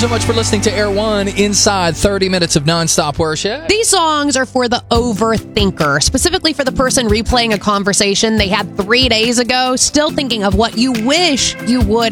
so much for listening to Air One inside 30 minutes of nonstop worship. These songs are for the overthinker, specifically for the person replaying a conversation they had 3 days ago, still thinking of what you wish you would